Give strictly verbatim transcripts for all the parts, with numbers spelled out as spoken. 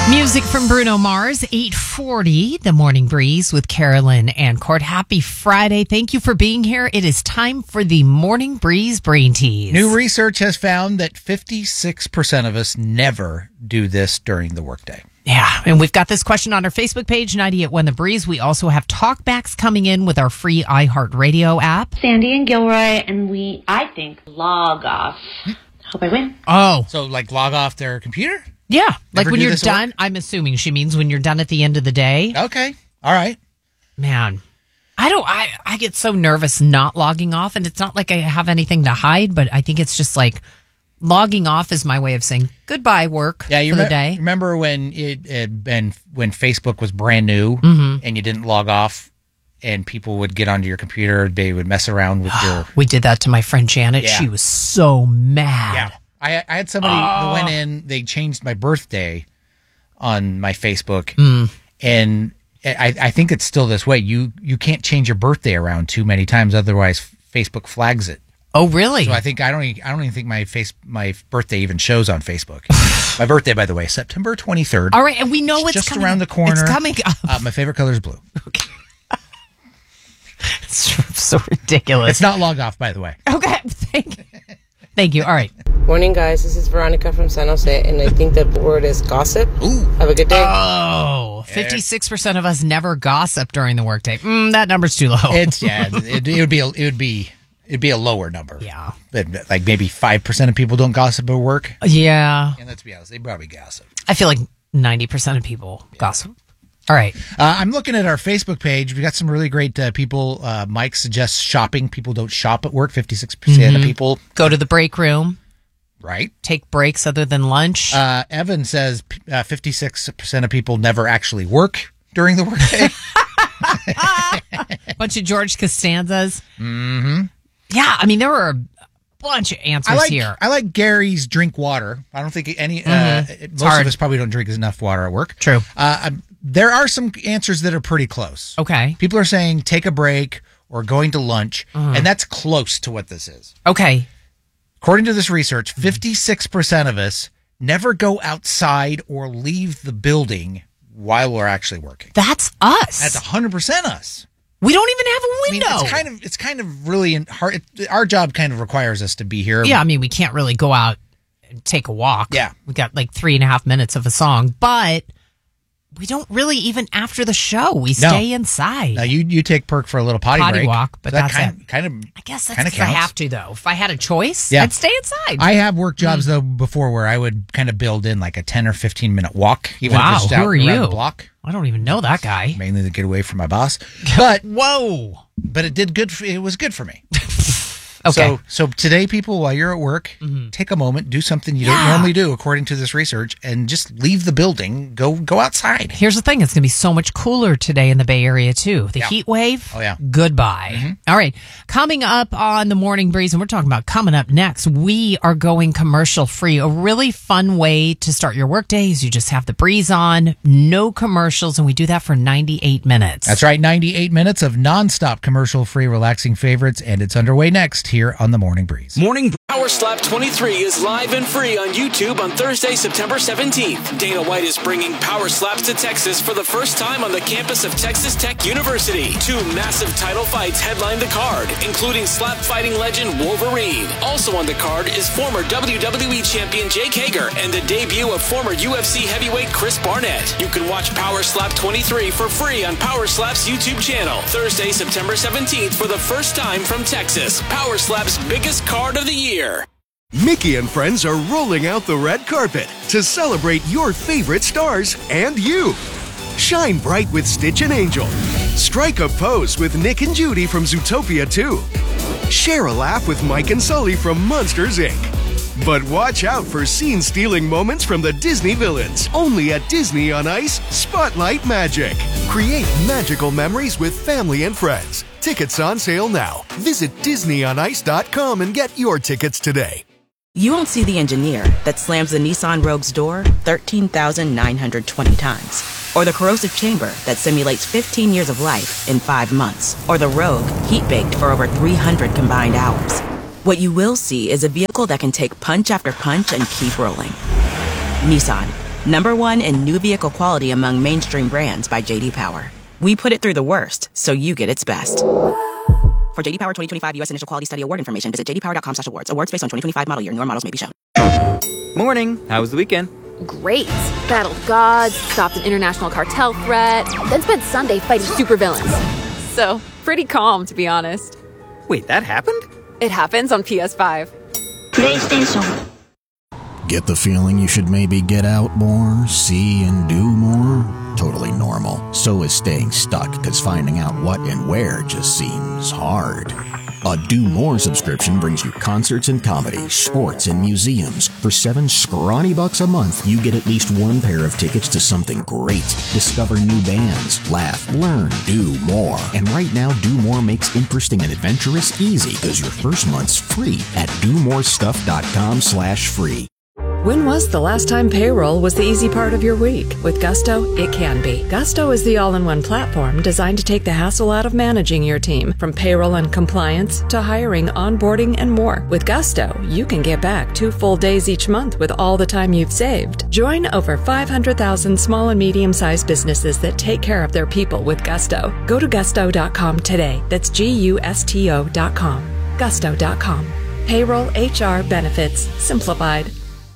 Music from Bruno Mars, eight forty, The Morning Breeze with Carolyn and Court. Happy Friday. Thank you for being here. It is time for the Morning Breeze Brain Tease. New research has found that fifty-six percent of us never do this during the workday. Yeah, and we've got this question on our Facebook page, ninety-eight When The Breeze. We also have talkbacks coming in with our free iHeartRadio app. Sandy and Gilroy, and we, I think, log off. Hope I win. Oh. So, like, log off their computer? Yeah, like Never when do you're this at done, work? I'm assuming she means when you're done at the end of the day. Okay. All right. Man, I don't, I, I get so nervous not logging off, and it's not like I have anything to hide, but I think it's just like logging off is my way of saying goodbye work Yeah, you for rem- the day. remember when it had been, when Facebook was brand new Mm-hmm. and you didn't log off and people would get onto your computer, they would mess around with your... We did that to my friend Janet. Yeah. She was so mad. Yeah. I, I had somebody Oh. who went in, they changed my birthday on my Facebook, Mm. and I, I think it's still this way. You you can't change your birthday around too many times, otherwise Facebook flags it. Oh, really? So I think I don't e- I don't even think my face my birthday even shows on Facebook. My birthday, by the way, September twenty-third. All right, and we know It's it's just coming around the corner. It's coming up. Uh, my favorite color is blue. It's so ridiculous. It's not logged off, by the way. Okay, thank, thank you. All right. Morning, guys. This is Veronica from San Jose, and I think the word is gossip. Ooh. Have a good day. Oh, fifty-six percent of us never gossip during the workday. Mm, that number's too low. It's yeah. It, it would be a, it would be it'd be a lower number. Yeah. But like maybe five percent of people don't gossip at work. Yeah. And let's be honest, they probably gossip. I feel like ninety percent of people gossip. All right. Uh, I'm looking at our Facebook page. We got some really great uh, people. Uh, Mike suggests shopping. People don't shop at work. fifty-six percent Mm-hmm. of people. Go to the break room. Right. Take breaks other than lunch. Uh, Evan says uh, fifty-six percent of people never actually work during the workday. Bunch of George Costanzas. Mm-hmm. Yeah, I mean, there were a bunch of answers I like here. I like Gary's drink water. I don't think any uh, most hard. of us probably don't drink enough water at work. True. Uh, um, there are some answers that are pretty close. Okay. People are saying take a break or going to lunch, and that's close to what this is. Okay. According to this research, fifty-six percent of us never go outside or leave the building while we're actually working. That's us. That's one hundred percent us. we don't even have a I mean, window. it's kind of it's kind of really in- hard. It, our job kind of requires us to be here. Yeah, I mean, we can't really go out and take a walk. Yeah. We got like three and a half minutes of a song, but we don't really, even after the show, we No. stay inside. Now you you take Perk for a little potty, Potty break. walk, but that that's kind it. kind of I guess that's kinda because I counts. have to, though. If I had a choice, Yeah. I'd stay inside. I have worked jobs though before where I would kind of build in like a ten or fifteen minute walk. Even Wow, if it's just who out are around you? the block, I don't even know that guy. mainly to get away from my boss. But Whoa. but it did good. For, it was good for me. Okay. Mm-hmm. So, so today, people, while you're at work, take a moment, do something you don't Yeah. normally do, according to this research, and just leave the building. Go, go outside. Here's the thing. It's going to be so much cooler today in the Bay Area, too. The Yeah. heat wave. Oh, yeah. Goodbye. All right. Coming up on the Morning Breeze, and we're talking about coming up next, we are going commercial free. A really fun way to start your work days. You just have the breeze on, no commercials, and we do that for ninety-eight minutes. That's right. ninety-eight minutes of nonstop commercial-free, relaxing favorites, and it's underway next here on the Morning Breeze. Morning Power Slap twenty-three is live and free on YouTube on Thursday, September seventeenth. Dana White is bringing Power Slaps to Texas for the first time on the campus of Texas Tech University. Two massive title fights headline the card, including slap fighting legend Wolverine. Also on the card is former W W E champion Jake Hager and the debut of former U F C heavyweight Chris Barnett. You can watch Power Slap twenty-three for free on Power Slap's YouTube channel. Thursday, September seventeenth for the first time from Texas. Power Slap's biggest card of the year. Mickey and friends are rolling out the red carpet to celebrate your favorite stars and you. Shine bright with Stitch and Angel. Strike a pose with Nick and Judy from Zootopia two. Share a laugh with Mike and Sully from Monsters, Incorporated. But watch out for scene-stealing moments from the Disney villains. Only at Disney on Ice Spotlight Magic. Create magical memories with family and friends. Tickets on sale now. Visit disney on ice dot com and get your tickets today. You won't see the engineer that slams the Nissan Rogue's door thirteen thousand nine hundred twenty times. Or the corrosive chamber that simulates fifteen years of life in five months. Or the Rogue heat-baked for over three hundred combined hours. What you will see is a vehicle that can take punch after punch and keep rolling. Nissan, Number one in new vehicle quality among mainstream brands by J D Power. We put it through the worst, so you get its best. For J D Power twenty twenty-five U S Initial Quality Study Award information, visit j d power dot com slash awards. Awards based on twenty twenty-five model year. Newer models may be shown. Morning. How was the weekend? Great. Battled gods, stopped an international cartel threat, then spent Sunday fighting supervillains. So, pretty calm, to be honest. Wait, that happened? It happens on P S five. PlayStation. Get the feeling you should maybe get out more, see and do more? Totally normal. So is staying stuck, because finding out what and where just seems hard. A Do More subscription brings you concerts and comedy, sports and museums. For seven scrawny bucks a month, you get at least one pair of tickets to something great. Discover new bands, laugh, learn, do more. And right now, Do More makes interesting and adventurous easy, because your first month's free at do more stuff dot com slash free. When was the last time payroll was the easy part of your week? With Gusto, it can be. Gusto is the all-in-one platform designed to take the hassle out of managing your team, from payroll and compliance to hiring, onboarding, and more. With Gusto, you can get back two full days each month with all the time you've saved. Join over five hundred thousand small and medium-sized businesses that take care of their people with Gusto. Go to gusto dot com today. That's G U S T O dot com. gusto dot com. Payroll, H R, benefits, simplified.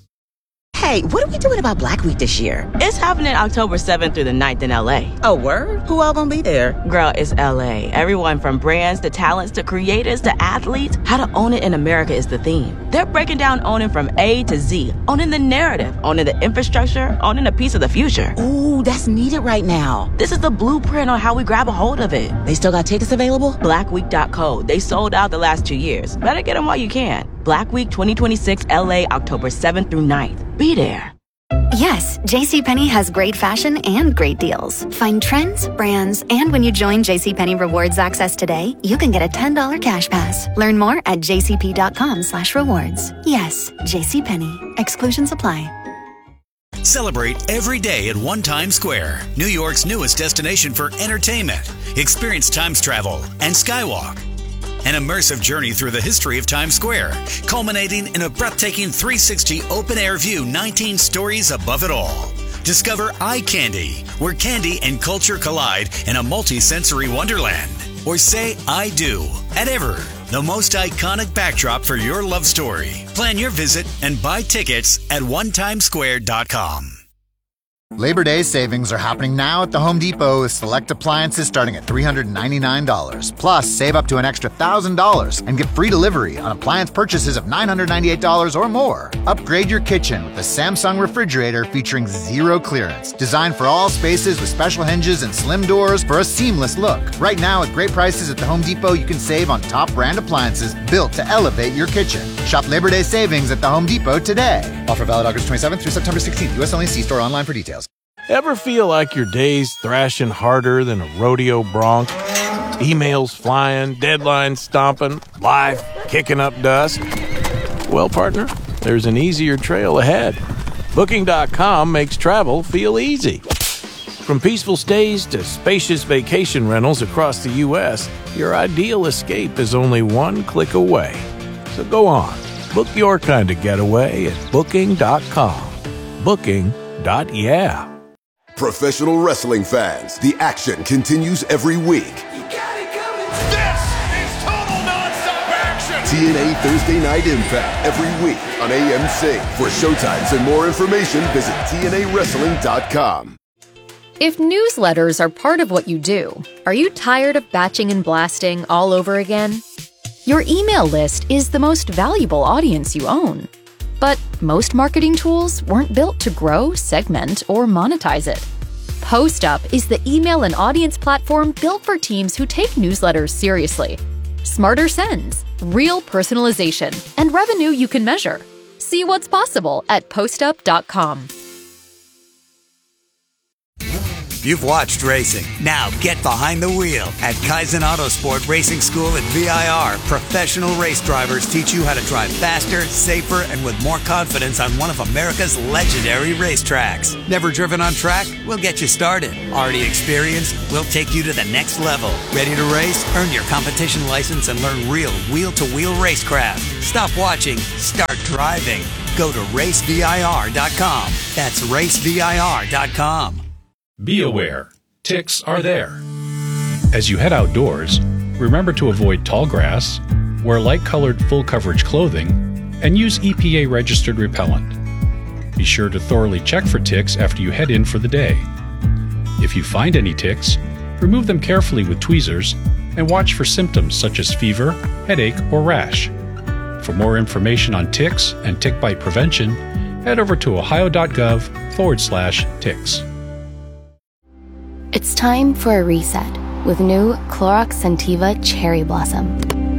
Hey, what are we doing about Black Week this year? It's happening October seventh through the ninth in L A. Oh, word? Who all gonna be there? Girl, it's L A. Everyone from brands to talents to creators to athletes. How to own it in America is the theme. They're breaking down owning from A to Z. Owning the narrative, owning the infrastructure, owning a piece of the future. Ooh, that's needed right now. This is the blueprint on how we grab a hold of it. They still got tickets available? black week dot co. They sold out the last two years. Better get them while you can. Black Week twenty twenty-six L A, October seventh through ninth. Be there. Yes, JCPenney has great fashion and great deals. Find trends, brands, and when you join JCPenney Rewards Access today, you can get a ten dollars cash pass. Learn more at j c p dot com slash rewards. Yes, JCPenney. Exclusions apply. Celebrate every day at One Times Square, New York's newest destination for entertainment. Experience Times Travel and Skywalk. An immersive journey through the history of Times Square, culminating in a breathtaking three sixty open-air view, nineteen stories above it all. Discover Eye Candy, where candy and culture collide in a multi-sensory wonderland. Or say I do at Ever, the most iconic backdrop for your love story. Plan your visit and buy tickets at one times square dot com. Labor Day savings are happening now at the Home Depot with select appliances starting at three hundred ninety-nine dollars. Plus, save up to an extra one thousand dollars and get free delivery on appliance purchases of nine hundred ninety-eight dollars or more. Upgrade your kitchen with the Samsung refrigerator featuring zero clearance. Designed for all spaces with special hinges and slim doors for a seamless look. Right now, at great prices at the Home Depot, you can save on top brand appliances built to elevate your kitchen. Shop Labor Day savings at the Home Depot today. Offer valid August twenty-seventh through September sixteenth. U S only. See store online for details. Ever feel like your day's thrashing harder than a rodeo bronc? Emails flying, deadlines stomping, life kicking up dust? Well, partner, there's an easier trail ahead. Booking dot com makes travel feel easy. From peaceful stays to spacious vacation rentals across the U S, your ideal escape is only one click away. So go on, book your kind of getaway at Booking dot com. Booking. Yeah. Professional wrestling fans, the action continues every week. You got it coming. This is total nonstop action. T N A Thursday Night Impact every week on A M C. For showtimes and more information, visit T N A wrestling dot com. If newsletters are part of what you do, are you tired of batching and blasting all over again? Your email list is the most valuable audience you own. But most marketing tools weren't built to grow, segment, or monetize it. PostUp is the email and audience platform built for teams who take newsletters seriously. Smarter sends, real personalization, and revenue you can measure. See what's possible at post up dot com. You've watched racing. Now get behind the wheel. At Kaizen Autosport Racing School at V I R, professional race drivers teach you how to drive faster, safer, and with more confidence on one of America's legendary racetracks. Never driven on track? We'll get you started. Already experienced? We'll take you to the next level. Ready to race? Earn your competition license and learn real wheel-to-wheel racecraft. Stop watching. Start driving. Go to race V I R dot com. That's race V I R dot com. Be aware, ticks are there. As you head outdoors, remember to avoid tall grass, wear light-colored full-coverage clothing, and use E P A-registered repellent. Be sure to thoroughly check for ticks after you head in for the day. If you find any ticks, remove them carefully with tweezers and watch for symptoms such as fever, headache, or rash. For more information on ticks and tick bite prevention, head over to ohio.gov forward slash ticks. It's time for a reset with new Clorox Scentiva Cherry Blossom.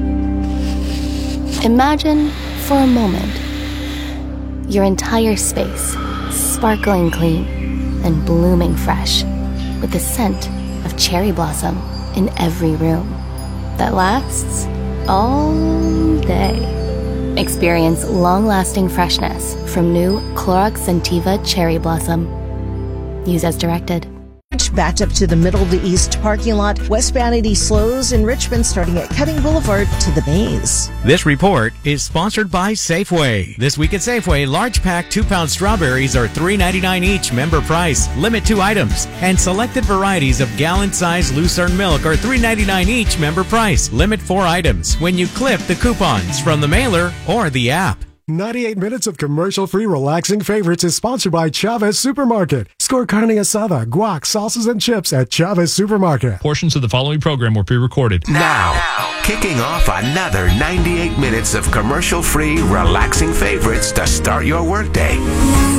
Imagine for a moment your entire space sparkling clean and blooming fresh with the scent of cherry blossom in every room that lasts all day. Experience long-lasting freshness from new Clorox Scentiva Cherry Blossom. Use as directed. Backed up to the middle to east parking lot. Westbound eighty slows in Richmond starting at Cutting Boulevard to the Maze. This report is sponsored by Safeway. This week at Safeway, large pack two pound strawberries are three ninety-nine each, member price. Limit two items. And selected varieties of gallon-sized Lucerne milk are three ninety-nine each, member price. Limit four items when you clip the coupons from the mailer or the app. ninety-eight minutes of commercial-free relaxing favorites is sponsored by Chavez Supermarket. Score carne asada, guac, salsas, and chips at Chavez Supermarket. Portions of the following program were pre-recorded. Now, now, kicking off another ninety-eight minutes of commercial-free relaxing favorites to start your workday.